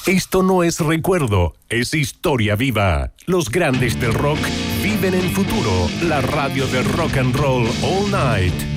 Esto no es recuerdo, es historia viva. Los grandes del rock viven en futuro. La radio de rock and roll all night.